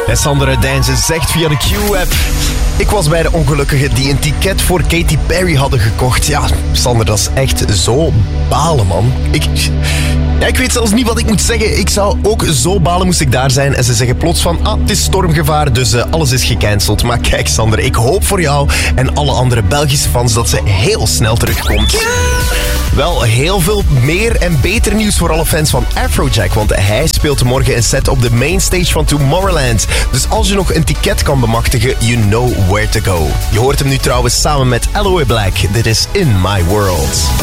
En Sander uit Deinzen zegt via de Q-app: ik was bij de ongelukkigen die een ticket voor Katy Perry hadden gekocht. Ja, Sander, dat is echt zo balen, man. Ik weet zelfs niet wat ik moet zeggen. Ik zou ook zo balen moest ik daar zijn. En ze zeggen plots van, het is stormgevaar, dus alles is gecanceld. Maar kijk, Sander, ik hoop voor jou en alle andere Belgische fans dat ze heel snel terugkomt. Wel, heel veel meer en beter nieuws voor alle fans van Afrojack, want hij speelt morgen een set op de mainstage van Tomorrowland. Dus als je nog een ticket kan bemachtigen, you know where to go. Je hoort hem nu trouwens samen met Aloe Black. Dit is In My World.